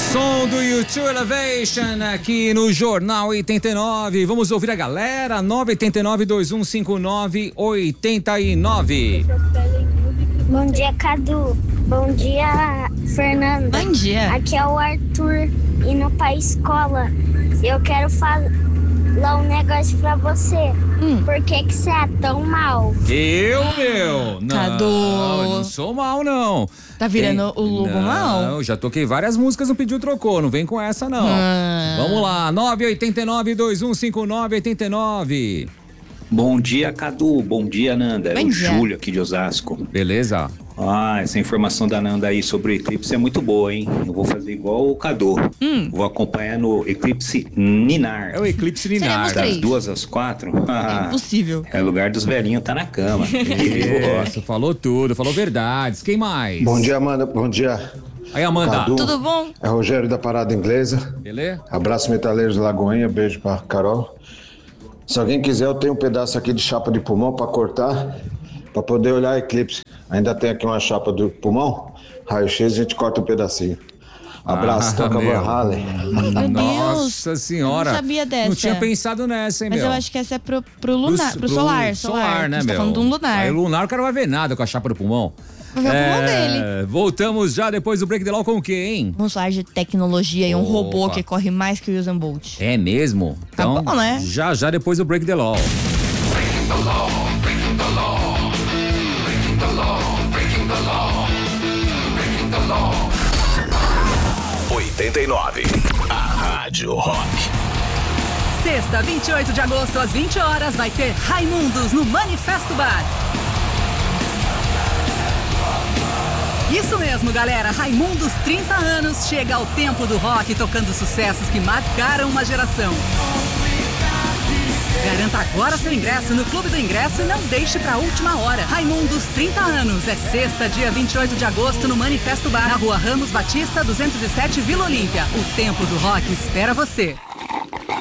Som do YouTube Elevation aqui no Jornal 89. Vamos ouvir a galera. 989-2159-89. Bom dia, Cadu. Bom dia, Fernanda. Bom dia. Aqui é o Arthur, indo pra escola. Eu quero falar um negócio pra você. Por que você é tão mal? Meu? Não, Cadu. eu não sou mal, não. Tá virando o lobo mal? Não, já toquei várias músicas no Pediu Trocou, não vem com essa, não. Vamos lá, 989-2159-89. Bom dia, Cadu. Bom dia, Nanda. É o Júlio aqui de Osasco. Beleza? Essa informação da Nanda aí sobre o eclipse é muito boa, hein? Eu vou fazer igual o Cadu. Vou acompanhar no eclipse Ninar. É o eclipse Ninar. Das 2 às 4. É impossível. É lugar dos velhinhos, tá na cama. Nossa, falou tudo, falou verdades. Quem mais? Bom dia, Amanda. Bom dia. Aí, Amanda. Cadu. Tudo bom? É Rogério da Parada Inglesa. Beleza? Abraço, metaleiros da Lagoinha. Beijo pra Carol. Se alguém quiser, eu tenho um pedaço aqui de chapa de pulmão pra cortar, pra poder olhar a eclipse. Ainda tem aqui uma chapa do pulmão, raio-x, a gente corta um pedacinho. Abraço, toca Van Halen. Nossa senhora. Eu não sabia dessa. Não tinha pensado nessa, hein, Mas meu? eu acho que essa é pro lunar, pro solar. Solar, né, a gente meu? tá falando de um lunar. Aí o lunar o cara vai ver nada com a chapa do pulmão. Vai ver o pulmão dele. Voltamos já depois do Break the Law com o quê, hein? Vamos falar de tecnologia e um Opa. robô que corre mais que o Usain Bolt. É mesmo? Então, Tá bom, né? já depois do Break the Law. Breaking the law, breaking the law, breaking the law, breaking the law, breaking the law. 89, a Rádio Rock. Sexta, 28 de agosto, às 20 horas, vai ter Raimundos no Manifesto Bar. Isso mesmo, galera. Raimundos 30 anos chega ao templo do rock tocando sucessos que marcaram uma geração. Garanta agora seu ingresso no Clube do Ingresso e não deixe pra última hora. Raimundos 30 anos. É sexta, dia 28 de agosto, no Manifesto Bar, na Rua Ramos Batista, 207, Vila Olímpia. O templo do rock espera você.